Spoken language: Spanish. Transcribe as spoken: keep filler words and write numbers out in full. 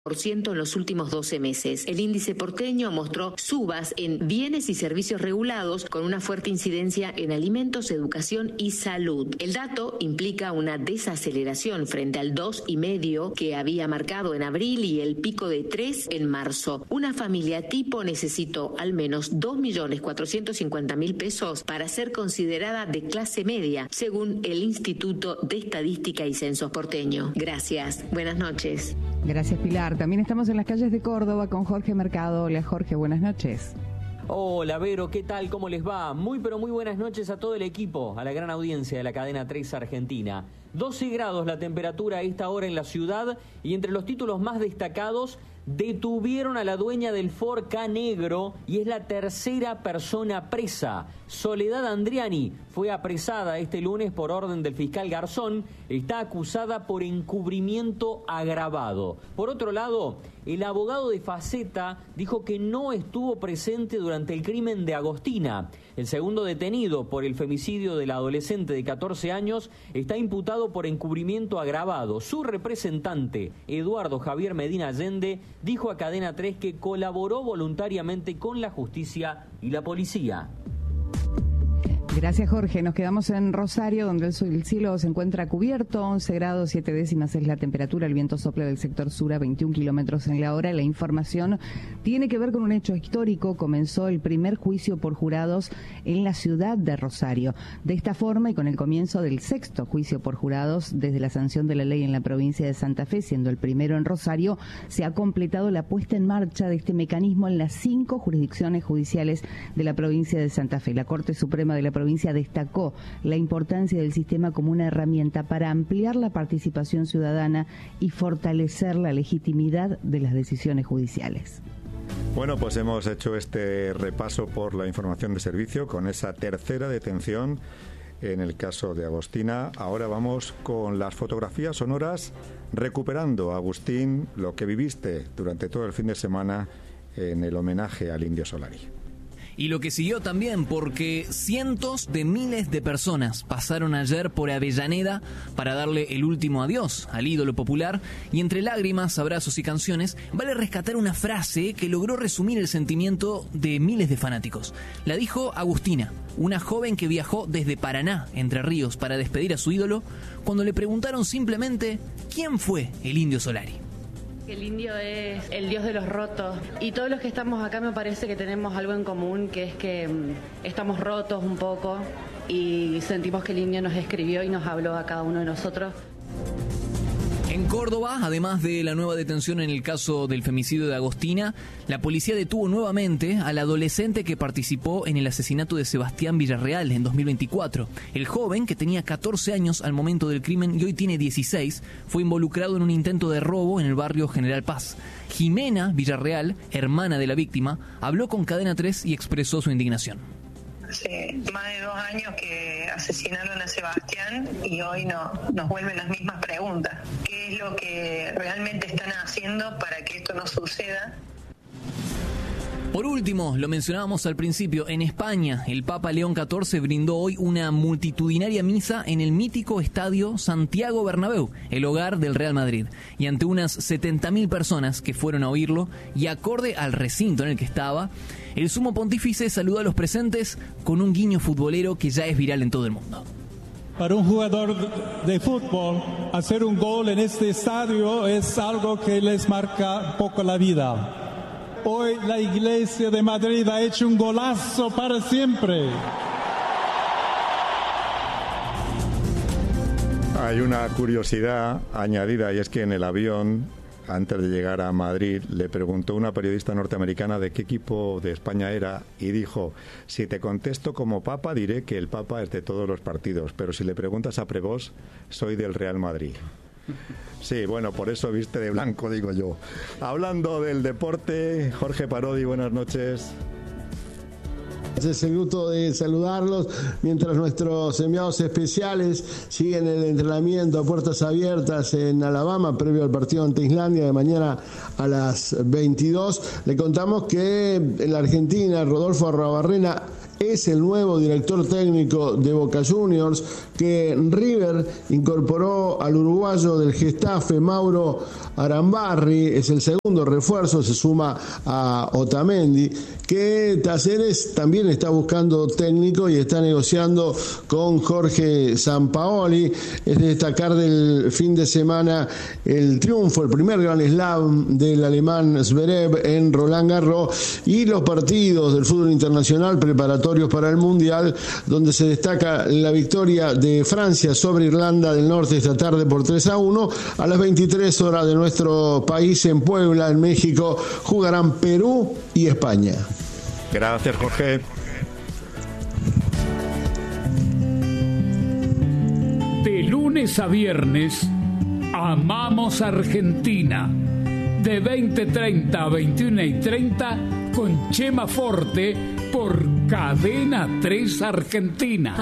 por ciento en los últimos doce meses. El índice porteño mostró subas en bienes y servicios regulados con una fuerte incidencia en alimentos, educación y salud. El dato implica una desaceleración frente al dos coma cinco que había marcado en abril y el pico de tres en marzo. Una familia tipo necesitó al menos dos millones cuatrocientos cincuenta mil pesos para ser considerada de clase media, según el Instituto de Estadística y Censos porteño. Gracias. Buenas noches. Gracias, Pilar. También estamos en las calles de Córdoba con Jorge Mercado. Hola, Jorge, buenas noches. Hola, Vero, ¿qué tal? ¿Cómo les va? Muy, pero muy buenas noches a todo el equipo, a la gran audiencia de la cadena tres Argentina. doce grados la temperatura a esta hora en la ciudad y entre los títulos más destacados, detuvieron a la dueña del Ford Ka Negro y es la tercera persona presa. Soledad Andriani fue apresada este lunes por orden del fiscal Garzón. Está acusada por encubrimiento agravado. Por otro lado, el abogado de Faceta dijo que no estuvo presente durante el crimen de Agostina. El segundo detenido por el femicidio de la adolescente de catorce años está imputado por encubrimiento agravado. Su representante, Eduardo Javier Medina Allende, dijo a Cadena tres que colaboró voluntariamente con la justicia y la policía. Gracias, Jorge. Nos quedamos en Rosario, donde el cielo se encuentra cubierto, once grados, siete décimas es la temperatura, el viento sopla del sector sur a veintiún kilómetros en la hora. La información tiene que ver con un hecho histórico. Comenzó el primer juicio por jurados en la ciudad de Rosario. De esta forma, y con el comienzo del sexto juicio por jurados desde la sanción de la ley en la provincia de Santa Fe, siendo el primero en Rosario, se ha completado la puesta en marcha de este mecanismo en las cinco jurisdicciones judiciales de la provincia de Santa Fe. La Corte Suprema de la provincia destacó la importancia del sistema como una herramienta para ampliar la participación ciudadana y fortalecer la legitimidad de las decisiones judiciales. Bueno, pues hemos hecho este repaso por la información de servicio con esa tercera detención en el caso de Agostina. Ahora vamos con las fotografías sonoras recuperando, Agustín, lo que viviste durante todo el fin de semana en el homenaje al Indio Solari. Y lo que siguió también, porque cientos de miles de personas pasaron ayer por Avellaneda para darle el último adiós al ídolo popular, y entre lágrimas, abrazos y canciones, vale rescatar una frase que logró resumir el sentimiento de miles de fanáticos. La dijo Agustina, una joven que viajó desde Paraná, Entre Ríos, para despedir a su ídolo, cuando le preguntaron simplemente ¿quién fue el Indio Solari? El indio es el dios de los rotos y todos los que estamos acá me parece que tenemos algo en común, que es que um, estamos rotos un poco y sentimos que el indio nos escribió y nos habló a cada uno de nosotros. En Córdoba, además de la nueva detención en el caso del femicidio de Agostina, la policía detuvo nuevamente al adolescente que participó en el asesinato de Sebastián Villarreal en dos mil veinticuatro. El joven, que tenía catorce años al momento del crimen y hoy tiene dieciséis, fue involucrado en un intento de robo en el barrio General Paz. Jimena Villarreal, hermana de la víctima, habló con Cadena tres y expresó su indignación. Hace más de dos años que asesinaron a Sebastián y hoy no, nos vuelven las mismas preguntas. ¿Qué es lo que realmente están haciendo para que esto no suceda? Por último, lo mencionábamos al principio, en España, el Papa León catorce brindó hoy una multitudinaria misa en el mítico estadio Santiago Bernabéu, el hogar del Real Madrid, y ante unas setenta mil personas que fueron a oírlo, y acorde al recinto en el que estaba, el sumo pontífice saludó a los presentes con un guiño futbolero que ya es viral en todo el mundo. Para un jugador de fútbol, hacer un gol en este estadio es algo que les marca poco la vida. Hoy la Iglesia de Madrid ha hecho un golazo para siempre. Hay una curiosidad añadida, y es que en el avión, antes de llegar a Madrid, le preguntó una periodista norteamericana de qué equipo de España era y dijo: si te contesto como Papa diré que el Papa es de todos los partidos, pero si le preguntas a Prevost, soy del Real Madrid. Sí, bueno, por eso viste de blanco, digo yo. Hablando del deporte, Jorge Parodi, buenas noches. Es el gusto de saludarlos mientras nuestros enviados especiales siguen el entrenamiento a puertas abiertas en Alabama previo al partido ante Islandia de mañana a las veintidós. Le contamos que en la Argentina Rodolfo Arruabarrena es el nuevo director técnico de Boca Juniors, que River incorporó al uruguayo del Getafe, Mauro Arambarri, es el segundo refuerzo, se suma a Otamendi, que Talleres también está buscando técnico y está negociando con Jorge Sampaoli. Es de destacar del fin de semana el triunfo, el primer Grand Slam del alemán Zverev en Roland Garros, y los partidos del fútbol internacional preparatorios para el Mundial, donde se destaca la victoria de Francia sobre Irlanda del Norte esta tarde por tres a uno. A las veintitrés horas de nuestro país, en Puebla, en México, jugarán Perú y España. Gracias, Jorge. De lunes a viernes, Amamos Argentina. De veinte treinta a veintiuno y treinta, con Chema Forte por Cadena tres Argentina.